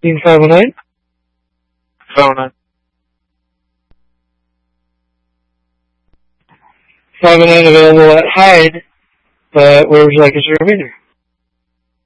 509? 509. 509 available at Hyde, but where would you like us to remainder?